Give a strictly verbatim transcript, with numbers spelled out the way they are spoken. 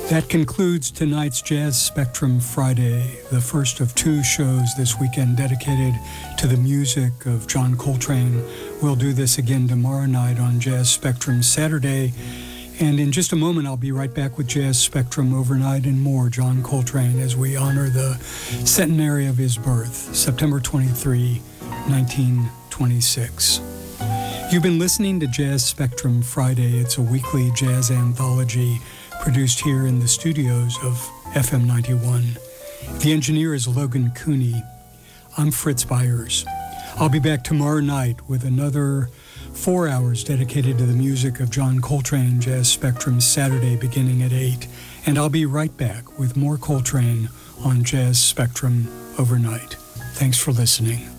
That concludes tonight's Jazz Spectrum Friday, the first of two shows this weekend dedicated to the music of John Coltrane. We'll do this again tomorrow night on Jazz Spectrum Saturday. And in just a moment, I'll be right back with Jazz Spectrum Overnight and more John Coltrane as we honor the centenary of his birth, September twenty-third, nineteen twenty-six. You've been listening to Jazz Spectrum Friday. It's a weekly jazz anthology produced here in the studios of F M ninety-one. The engineer is Logan Cooney. I'm Fritz Byers. I'll be back tomorrow night with another four hours dedicated to the music of John Coltrane, Jazz Spectrum Saturday beginning at eight. And I'll be right back with more Coltrane on Jazz Spectrum Overnight. Thanks for listening.